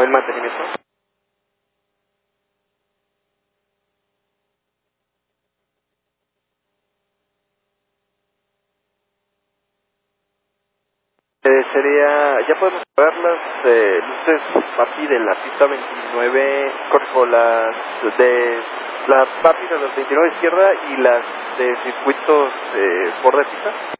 buen mantenimiento. Ya podemos ver las luces papi de la pista 29, corrijo, las de la papi de la 29 izquierda y las de circuitos por de pista.